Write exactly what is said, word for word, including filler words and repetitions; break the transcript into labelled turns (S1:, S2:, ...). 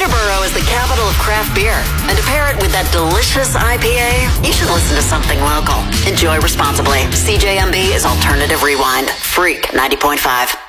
S1: Peterborough is the capital of craft beer. And to pair it with that delicious I P A, you should listen to something local. Enjoy responsibly. C J M B is Alternative Rewind. Freak ninety point five.